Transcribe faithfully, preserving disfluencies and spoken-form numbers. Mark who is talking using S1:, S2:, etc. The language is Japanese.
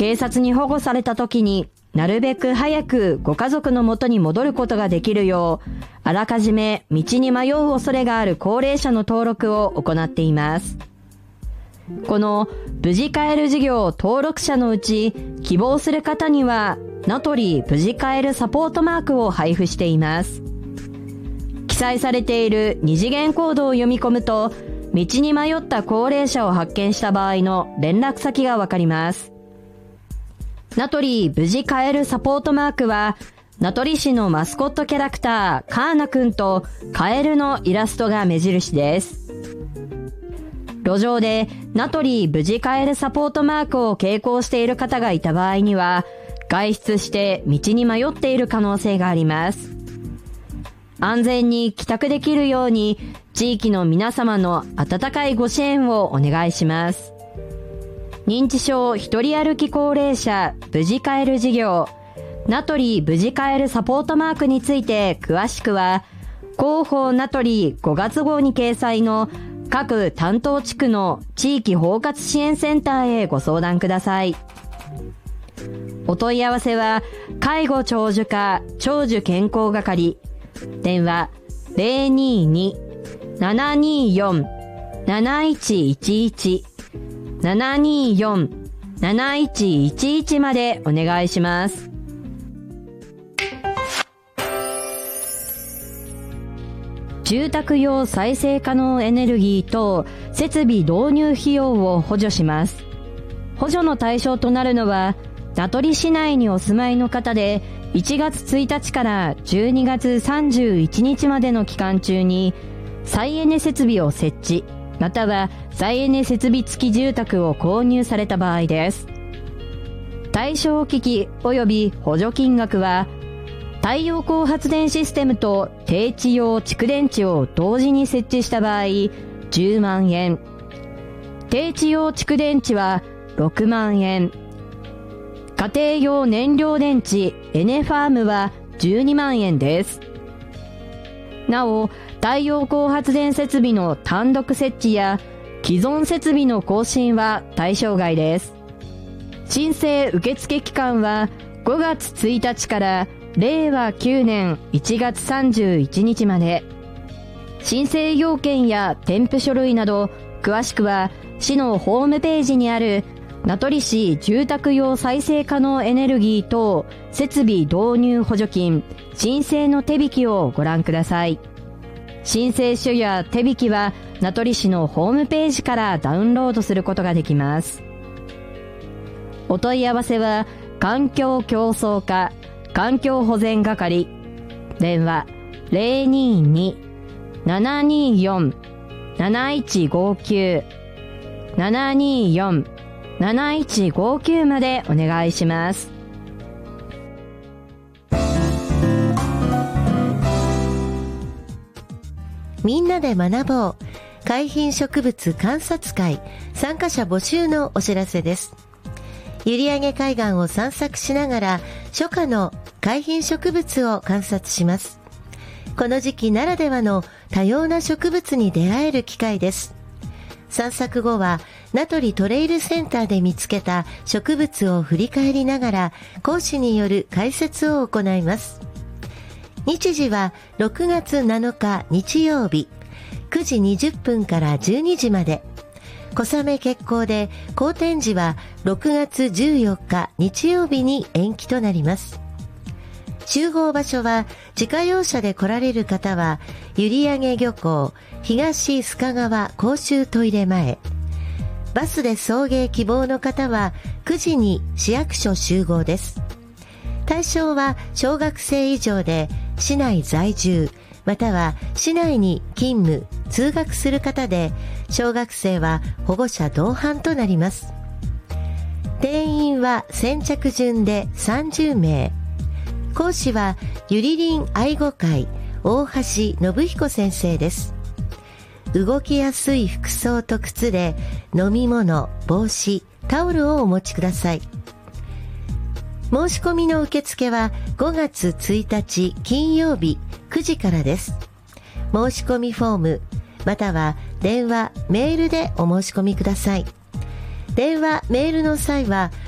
S1: 警察に保護された時になるべく早くご家族の元に戻ることができるよう、あらかじめ道に迷う恐れがある高齢者の登録を行っています。この無事帰る事業登録者のうち、希望する方には名取無事帰るサポートマークを配布しています。記載されている二次元コードを読み込むと、道に迷った高齢者を発見した場合の連絡先がわかります。名取無事帰るサポートマークは、名取市のマスコットキャラクターカーナくんとカエルのイラストが目印です。路上で名取無事帰るサポートマークを携行している方がいた場合には、外出して道に迷っている可能性があります。安全に帰宅できるように、地域の皆様の温かいご支援をお願いします。認知症一人歩き高齢者無事帰る事業、名取無事帰るサポートマークについて詳しくは、広報名取ごがつ号に掲載の各担当地区の地域包括支援センターへご相談ください。お問い合わせは、介護長寿課長寿健康係、電話 ゼロにーにー ななにーよん なないちいちいち ななにーよん なないちいちいち までお願いします。住宅用再生可能エネルギー等設備導入費用を補助します。補助の対象となるのは、名取市内にお住まいの方で、いちがつついたちからじゅうにがつさんじゅういちにちまでの期間中に、再エネ設備を設置、または再エネ設備付き住宅を購入された場合です。対象機器及び補助金額は、太陽光発電システムと低地用蓄電池を同時に設置した場合、じゅうまんえん。低地用蓄電池はろくまんえん。家庭用燃料電池エネファームはじゅうにまんえんです。なお、太陽光発電設備の単独設置や既存設備の更新は対象外です。申請受付期間はごがつついたちかられいわきゅうねんいちがつさんじゅういちにちまで。申請要件や添付書類など詳しくは市のホームページにある名取市住宅用再生可能エネルギー等設備導入補助金申請の手引きをご覧ください。申請書や手引きは名取市のホームページからダウンロードすることができます。お問い合わせは環境競争課環境保全係、電話 ゼロにーにー ななにーよん なないちごきゅう ななにーよん なないちごきゅうまでお願いします。
S2: みんなで学ぼう海浜植物観察会参加者募集のお知らせです。閖上海岸を散策しながら初夏の海浜植物を観察します。この時期ならではの多様な植物に出会える機会です。散策後は名取トレイルセンターで見つけた植物を振り返りながら講師による解説を行います。日時はろくがつなのか日曜日くじにじゅっぷんからじゅうにじまで。小雨決行で好天時はろくがつじゅうよっか日曜日に延期となります。集合場所は自家用車で来られる方は閖上漁港東須賀川公衆トイレ前、バスで送迎希望の方はくじに市役所集合です。対象は小学生以上で市内在住または市内に勤務通学する方で、小学生は保護者同伴となります。定員は先着順でさんじゅうめい。講師はゆりりん愛護会大橋信彦先生です。動きやすい服装と靴で飲み物、帽子、タオルをお持ちください。申し込みの受付はごがつついたち金曜日くじからです。申し込みフォームまたは電話、メールでお申し込みください。電話、メールの際は